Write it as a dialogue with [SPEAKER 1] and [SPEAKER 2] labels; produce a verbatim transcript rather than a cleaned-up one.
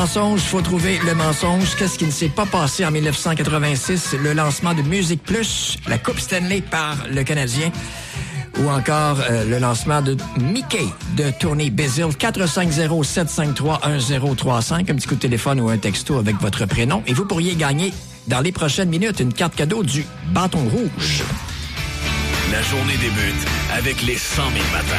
[SPEAKER 1] Mensonge, faut trouver le mensonge. Qu'est-ce qui ne s'est pas passé en dix-neuf cent quatre-vingt-six? Le lancement de Musique Plus, la Coupe Stanley par le Canadien. Ou encore euh, le lancement de Mickey de Tony Bézil. quatre cinq zéro, sept cinq trois, un zéro trois cinq. Un petit coup de téléphone ou un texto avec votre prénom. Et vous pourriez gagner dans les prochaines minutes une carte cadeau du Bâton Rouge.
[SPEAKER 2] La journée débute avec les cent mille matins.